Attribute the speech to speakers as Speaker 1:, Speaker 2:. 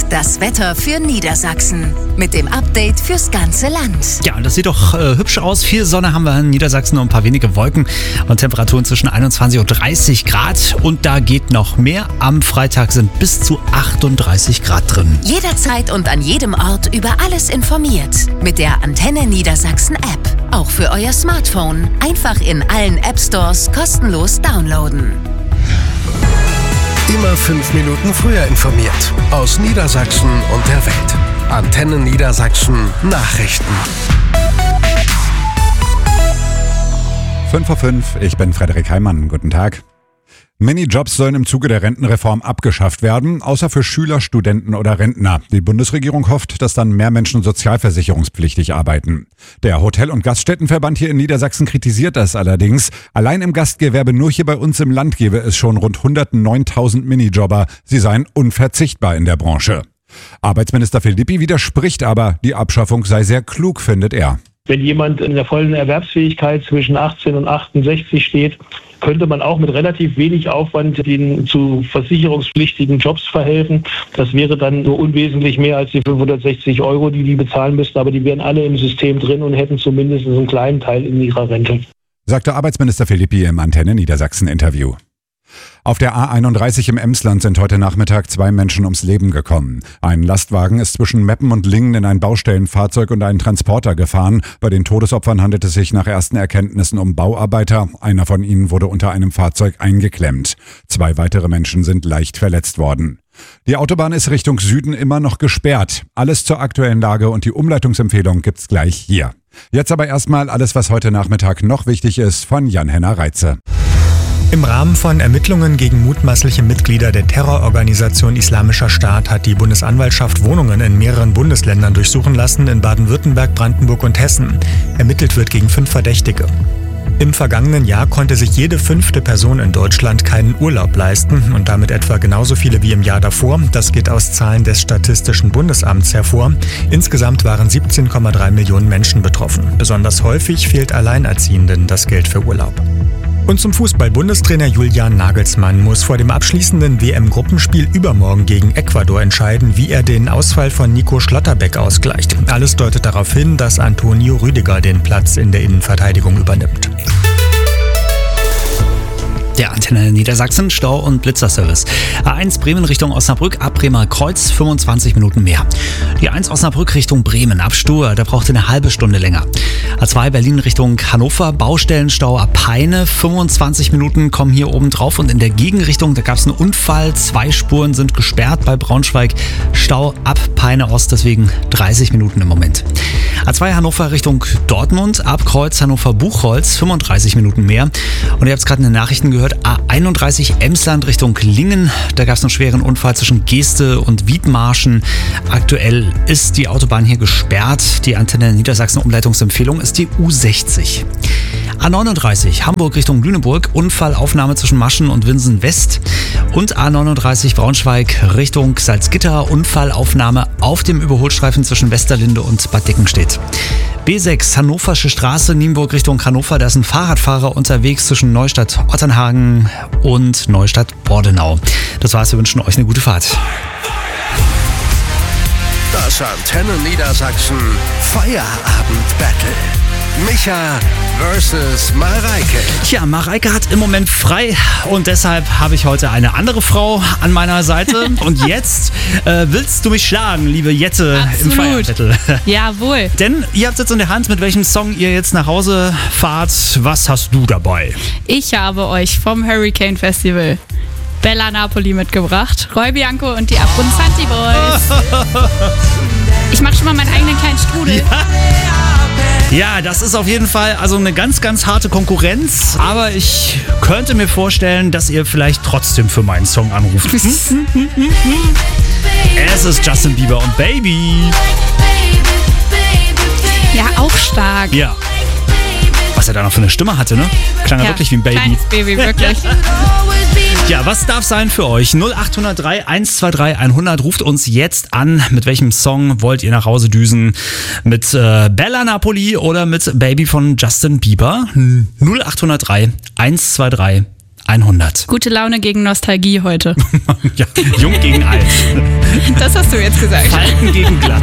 Speaker 1: das Wetter für Niedersachsen. Mit dem Update fürs ganze Land.
Speaker 2: Ja, und das sieht doch hübsch aus. Viel Sonne haben wir in Niedersachsen, nur ein paar wenige Wolken und Temperaturen zwischen 21 und 30 Grad. Und da geht noch mehr. Am Freitag sind bis zu 38 Grad drin.
Speaker 1: Jederzeit und an jedem Ort über alles informiert. Mit der Antenne Niedersachsen App. Auch für euer Smartphone. Einfach in allen App-Stores kostenlos downloaden.
Speaker 3: Immer 5 Minuten früher informiert. Aus Niedersachsen und der Welt. Antenne Niedersachsen Nachrichten.
Speaker 4: 5:05, ich bin Frederik Heimann. Guten Tag. Minijobs sollen im Zuge der Rentenreform abgeschafft werden, außer für Schüler, Studenten oder Rentner. Die Bundesregierung hofft, dass dann mehr Menschen sozialversicherungspflichtig arbeiten. Der Hotel- und Gaststättenverband hier in Niedersachsen kritisiert das allerdings. Allein im Gastgewerbe nur hier bei uns im Land gäbe es schon rund 109.000 Minijobber. Sie seien unverzichtbar in der Branche. Arbeitsminister Philippi widerspricht aber, die Abschaffung sei sehr klug, findet er.
Speaker 5: Wenn jemand in der vollen Erwerbsfähigkeit zwischen 18 und 68 steht, könnte man auch mit relativ wenig Aufwand den zu versicherungspflichtigen Jobs verhelfen. Das wäre dann nur unwesentlich mehr als die 560 €, die bezahlen müssten. Aber die wären alle im System drin und hätten zumindest einen kleinen Teil in ihrer Rente.
Speaker 4: Sagte Arbeitsminister Philippi im Antenne Niedersachsen-Interview. Auf der A31 im Emsland sind heute Nachmittag 2 Menschen ums Leben gekommen. Ein Lastwagen ist zwischen Meppen und Lingen in ein Baustellenfahrzeug und einen Transporter gefahren. Bei den Todesopfern handelt es sich nach ersten Erkenntnissen um Bauarbeiter. Einer von ihnen wurde unter einem Fahrzeug eingeklemmt. 2 weitere Menschen sind leicht verletzt worden. Die Autobahn ist Richtung Süden immer noch gesperrt. Alles zur aktuellen Lage und die Umleitungsempfehlung gibt's gleich hier. Jetzt aber erstmal alles, was heute Nachmittag noch wichtig ist, von Jan-Henner Reitze.
Speaker 6: Im Rahmen von Ermittlungen gegen mutmaßliche Mitglieder der Terrororganisation Islamischer Staat hat die Bundesanwaltschaft Wohnungen in mehreren Bundesländern durchsuchen lassen, in Baden-Württemberg, Brandenburg und Hessen. Ermittelt wird gegen 5 Verdächtige. Im vergangenen Jahr konnte sich jede 5. Person in Deutschland keinen Urlaub leisten und damit etwa genauso viele wie im Jahr davor. Das geht aus Zahlen des Statistischen Bundesamts hervor. Insgesamt waren 17,3 Millionen Menschen betroffen. Besonders häufig fehlt Alleinerziehenden das Geld für Urlaub. Und zum Fußball. Bundestrainer Julian Nagelsmann muss vor dem abschließenden WM-Gruppenspiel übermorgen gegen Ecuador entscheiden, wie er den Ausfall von Nico Schlotterbeck ausgleicht. Alles deutet darauf hin, dass Antonio Rüdiger den Platz in der Innenverteidigung übernimmt.
Speaker 2: Der Antenne Niedersachsen, Stau- und Blitzerservice. A1 Bremen Richtung Osnabrück, ab Bremer Kreuz 25 Minuten mehr. Die 1 Osnabrück Richtung Bremen, ab Stur, da braucht ihr eine halbe Stunde länger. A2 Berlin Richtung Hannover, Baustellenstau ab Peine, 25 Minuten kommen hier oben drauf. Und in der Gegenrichtung, da gab es einen Unfall, 2 Spuren sind gesperrt bei Braunschweig. Stau ab Peine Ost, deswegen 30 Minuten im Moment. A2 Hannover Richtung Dortmund, ab Kreuz Hannover-Buchholz, 35 Minuten mehr. Und ihr habt es gerade in den Nachrichten gehört, A31 Emsland Richtung Lingen. Da gab es einen schweren Unfall zwischen Geeste und Wiedmarschen. Aktuell ist die Autobahn hier gesperrt. Die Antenne Niedersachsen Umleitungsempfehlung ist die U60. A39 Hamburg Richtung Lüneburg, Unfallaufnahme zwischen Maschen und Winsen West. Und A39 Braunschweig Richtung Salzgitter, Unfallaufnahme auf dem Überholstreifen zwischen Westerlinde und Bad Dickenstedt. B6 Hannoversche Straße, Nienburg Richtung Hannover, da ist ein Fahrradfahrer unterwegs zwischen Neustadt-Otternhagen und Neustadt-Bordenau. Das war's, wir wünschen euch eine gute Fahrt.
Speaker 3: Das Antenne Niedersachsen Feierabend-Battle. Micha versus Mareike.
Speaker 2: Tja, Mareike hat im Moment frei und deshalb habe ich heute eine andere Frau an meiner Seite. Und jetzt willst du mich schlagen, liebe Jette.
Speaker 7: Absolut.
Speaker 2: Im Feierabend-Battle.
Speaker 7: Jawohl.
Speaker 2: Denn ihr habt jetzt in der Hand, mit welchem Song ihr jetzt nach Hause fahrt. Was hast du dabei?
Speaker 7: Ich habe euch vom Hurricane Festival Bella Napoli mitgebracht. Roy Bianco und die Abruzzanti Boys. Ich mache schon mal meinen eigenen kleinen Strudel.
Speaker 2: Ja, das ist auf jeden Fall also eine ganz, ganz harte Konkurrenz. Aber ich könnte mir vorstellen, dass ihr vielleicht trotzdem für meinen Song anruft. Es ist Justin Bieber und Baby.
Speaker 7: Ja, auch stark.
Speaker 2: Ja. Was er da noch für eine Stimme hatte, ne? Klang ja wirklich wie ein Baby.
Speaker 7: Kleines Baby, wirklich.
Speaker 2: Ja, was darf sein für euch? 0803 123 100. Ruft uns jetzt an. Mit welchem Song wollt ihr nach Hause düsen? Mit Bella Napoli oder mit Baby von Justin Bieber? 0803 123 100.
Speaker 7: Gute Laune gegen Nostalgie heute.
Speaker 2: Ja, jung gegen alt.
Speaker 7: Das hast du jetzt gesagt.
Speaker 2: Falten gegen glatt.